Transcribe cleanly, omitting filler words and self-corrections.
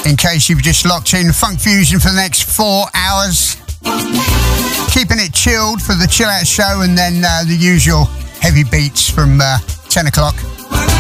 In case you've just locked in, Funk Fusion for the next 4 hours. Keeping it chilled for the chill out show, and then the usual heavy beats from 10 o'clock.